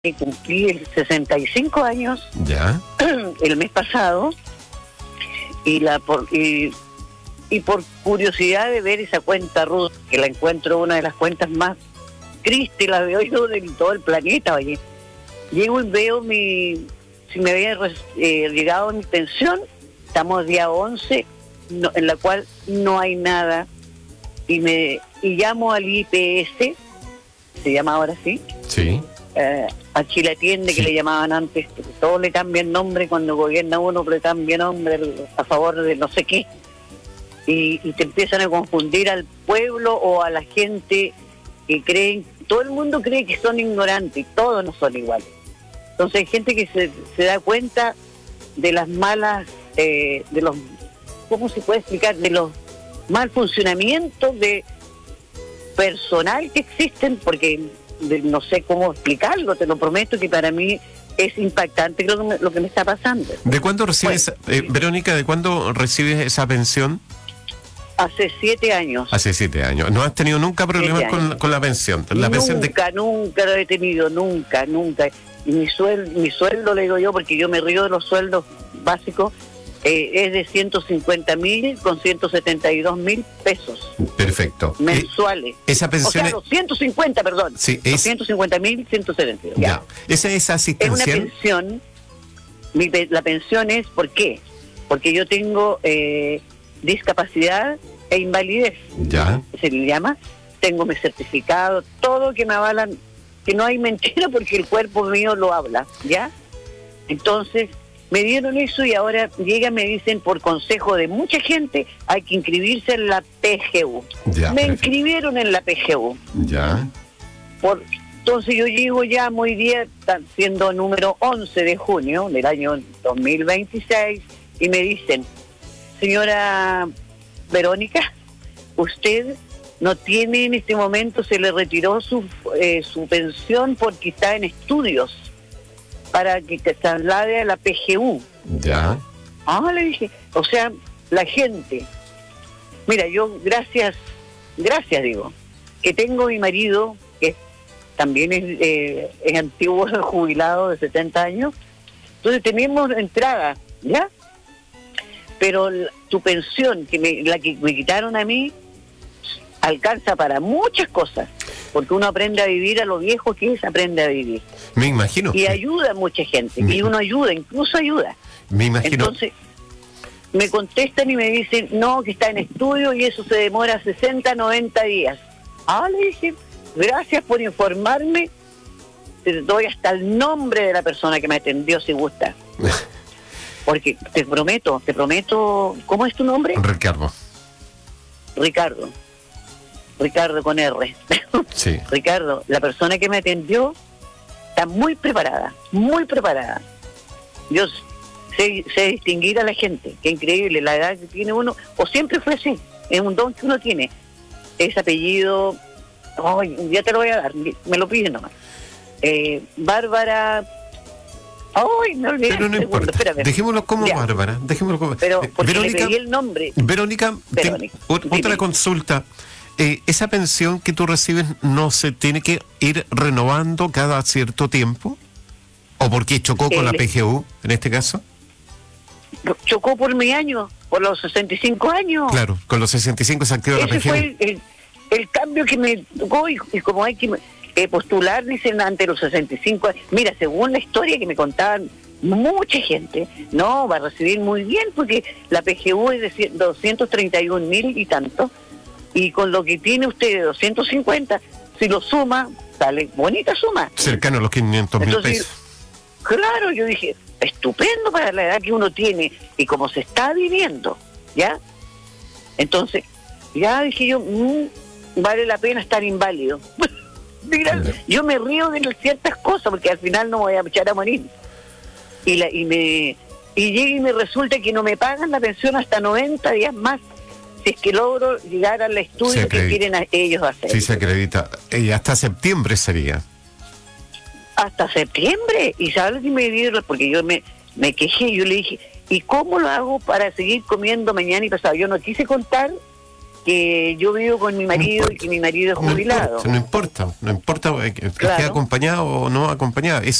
que cumplí 65 años Ya. el mes pasado y por curiosidad de ver esa cuenta Ruth, que la encuentro una de las cuentas más tristes, la veo yo de todo el planeta, oye. Llego y veo si me había llegado mi pensión, estamos día 11, en la cual no hay nada, y llamo al IPS, se llama ahora sí, Sí. a Chile Atiende, que Sí. le llamaban antes, que todos le cambian nombre cuando gobierna uno, pero le cambian nombre a favor de no sé qué, y te empiezan a confundir al pueblo o a la gente que creen, todo el mundo cree que son ignorantes, y todos no son iguales. Entonces hay gente que se da cuenta de las malas, de los, ¿cómo se puede explicar? De los mal funcionamientos de personal que existen, porque no sé cómo explicarlo, te lo prometo que para mí es impactante lo que me está pasando. ¿De cuándo recibes, Verónica, de cuándo recibes esa pensión? Hace 7 años. Hace 7 años. ¿No has tenido nunca problemas con la pensión? Nunca lo he tenido, nunca. Y mi sueldo, le digo yo, porque yo me río de los sueldos básicos, es de 150.000 con 172.000 pesos. Perfecto. Mensuales. Esa pensión. O sea, los 150, perdón. Sí, los 150.000, 172. Ya. ¿Esa es asistencial? Es una pensión. La pensión es, ¿por qué? Porque yo tengo discapacidad e invalidez. Ya. Se le llama. Tengo mi certificado, todo que me avalan, que no hay mentira porque el cuerpo mío lo habla, ¿ya? Entonces, me dieron eso y ahora llegan, me dicen, por consejo de mucha gente, hay que inscribirse en la PGU. Ya, Me perfecto. inscribieron en la PGU. Ya. Entonces yo llego ya hoy día, siendo número 11 de junio del año 2026, y me dicen, señora Verónica, usted no tiene en este momento, se le retiró su pensión porque está en estudios para que se traslade a la PGU. Ya. Le dije, o sea, la gente, mira, yo gracias digo, que tengo mi marido, que también es antiguo, jubilado de 70 años, entonces tenemos entrada, ¿ya? Pero tu pensión, la que me quitaron a mí, alcanza para muchas cosas, porque uno aprende a vivir, a lo viejo que es, aprende a vivir. Me imagino. Y ayuda a mucha gente, y uno ayuda, incluso ayuda. Me imagino. Entonces, me contestan y me dicen, no, que está en estudio y eso se demora 60, 90 días. Le dije, gracias por informarme, te doy hasta el nombre de la persona que me atendió si gusta. Porque te prometo, ¿cómo es tu nombre? Ricardo. Ricardo con R. Sí. Ricardo, la persona que me atendió está muy preparada. Yo sé distinguir a la gente, qué increíble, la edad que tiene uno, o siempre fue así, es un don que uno tiene. Ese apellido, ya te lo voy a dar, me lo piden nomás. Bárbara... me olvidé. Pero no importa. Espérame. Dejémoslo como Ya. Bárbara. Pero porque Verónica, le pedí el nombre. Verónica, otra dime. consulta. ¿Esa pensión que tú recibes no se tiene que ir renovando cada cierto tiempo? ¿O porque chocó con la PGU, en este caso? Chocó por mi año, por los 65 años. Claro, con los 65 se activa la Ese PGU. fue el cambio que me tocó, y como hay que postular, dicen, ante los 65 años. Mira, según la historia que me contaban mucha gente, no, va a recibir muy bien, porque la PGU es de 231.000 y tanto, y con lo que tiene usted de 250, si lo suma, sale bonita suma. Cercano a los 500.000 Entonces, pesos. Claro, yo dije, estupendo para la edad que uno tiene y como se está viviendo, ¿ya? Entonces, ya dije yo, vale la pena estar inválido. Mira, yo me río de ciertas cosas porque al final no me voy a echar a morir. Y llega y me resulta que no me pagan la pensión hasta 90 días más, si es que logro llegar al estudio que quieren ellos hacer. Sí, se acredita. Hasta septiembre sería. Hasta septiembre. Y sabes que me dieron, porque yo me quejé, yo le dije, ¿y cómo lo hago para seguir comiendo mañana y pasado? Yo no quise contar que yo vivo con mi marido y que mi marido es jubilado. No importa que esté acompañado o no acompañado.